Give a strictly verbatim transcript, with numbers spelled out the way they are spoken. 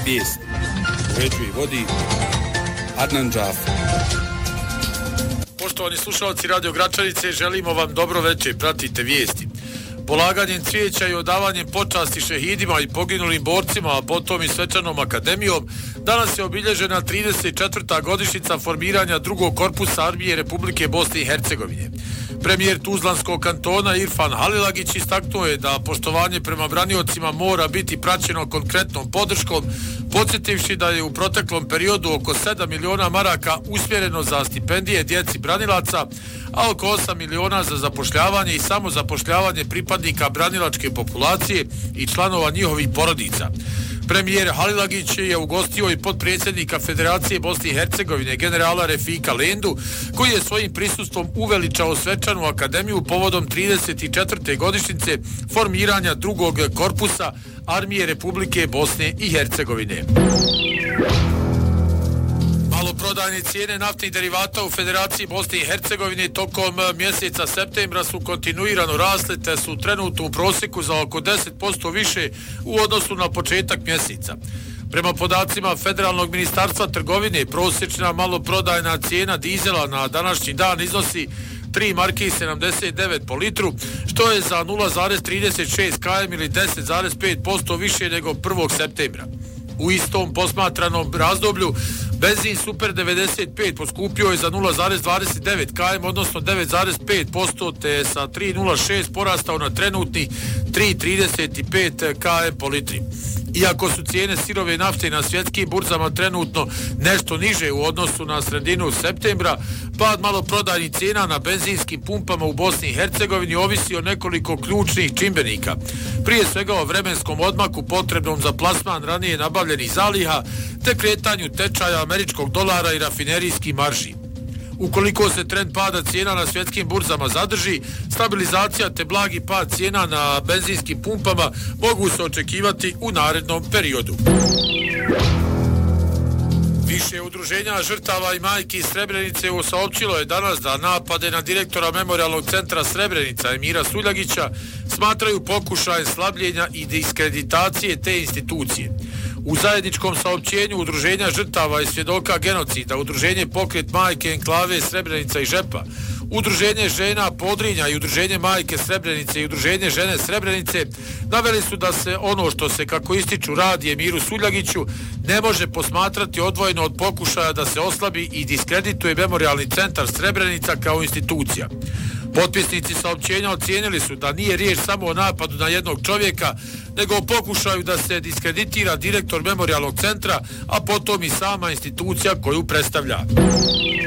Vijesti. Uređuje i vodi Adnan Džafer. Poštovani slušalci Radio Gračanice, želimo vam dobro večer, pratite vijesti. Polaganjem cvijeća i odavanjem počasti šehidima i poginulim borcima, a potom i svečanom akademijom, danas je obilježena trideset četvrta godišnjica formiranja drugog korpusa armije Republike Bosne i Hercegovine. Premijer Tuzlanskog kantona Irfan Halilagić istaknuo je da poštovanje prema braniocima mora biti praćeno konkretnom podrškom, podsjetivši da je u proteklom periodu oko sedam miliona maraka usmjereno za stipendije djeci branilaca, a oko osam miliona za zapošljavanje i samozapošljavanje pripadnika branilačke populacije i članova njihovih porodica. Premijer Halilagić je ugostio i potpredsjednika Federacije Bosne i Hercegovine generala Refika Lendu, koji je svojim prisustvom uveličao svečanu akademiju povodom trideset četvrte godišnjice formiranja drugog korpusa armije Republike Bosne i Hercegovine. Maloprodajne cijene naftnih derivata u Federaciji Bosne i Hercegovine tokom mjeseca septembra su kontinuirano rasle, te su trenutno u prosjeku za oko deset posto više u odnosu na početak mjeseca. Prema podacima Federalnog ministarstva trgovine, prosječna maloprodajna cijena dizela na današnji dan iznosi tri marke i sedamdeset devet po litru, što je za nula zarez trideset šest kilometara ili deset zarez pet posto više nego prvog septembra. U istom posmatranom razdoblju benzin Super devedeset pet poskupio je za nula zarez dvadeset devet kilometara, odnosno devet zarez pet posto, te sa tri zarez nula šest porastao na trenutni tri zarez trideset pet kilometara po litri. Iako su cijene sirove nafte na svjetskim burzama trenutno nešto niže u odnosu na sredinu septembra, pad maloprodajnih cijena na benzinskim pumpama u Bosni i Hercegovini ovisi o nekoliko ključnih čimbenika. Prije svega o vremenskom odmaku potrebnom za plasman ranije nabavljenih zaliha, te kretanju tečaja američkog dolara i rafinerijskih marži. Ukoliko se trend pada cijena na svjetskim burzama zadrži, stabilizacija te blagi pad cijena na benzinskim pumpama mogu se očekivati u narednom periodu. Više udruženja žrtava i majki iz Srebrenice saopćilo je danas da napade na direktora Memorijalnog centra Srebrenica Emira Suljagića smatraju pokušajem slabljenja i diskreditacije te institucije. U zajedničkom saopćenju udruženja žrtava i svjedoka genocida, udruženje Pokret majke Enklave Srebrenica i Žepa, udruženje žena Podrinja i udruženje majke Srebrenice i udruženje žene Srebrenice naveli su da se ono što se, kako ističu, radi Emiru Suljagiću ne može posmatrati odvojeno od pokušaja da se oslabi i diskredituje Memorijalni centar Srebrenica kao institucija. Potpisnici saopćenja ocijenili su da nije riječ samo o napadu na jednog čovjeka, nego o pokušaju da se diskreditira direktor Memorijalnog centra, a potom i sama institucija koju predstavlja.